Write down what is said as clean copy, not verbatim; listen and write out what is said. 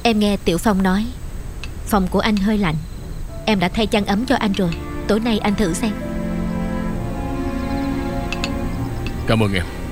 Em nghe Tiểu Phong nói phòng của anh hơi lạnh. Em đã thay chăn ấm cho anh rồi. Tối nay anh thử xem. Cảm ơn em.